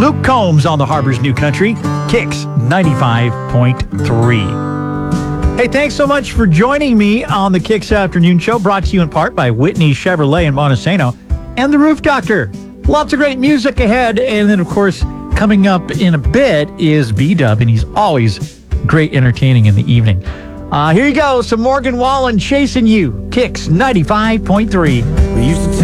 Luke Combs on the Harbor's New Country, Kicks 95.3. Hey, thanks so much for joining me on the Kicks Afternoon Show, brought to you in part by Whitney Chevrolet in Montesano and the Roof Doctor. Lots of great music ahead, and then, of course, coming up in a bit is B-Dub, and he's always great entertaining in the evening. Here you go, some Morgan Wallen, Chasing You, Kicks 95.3. We used to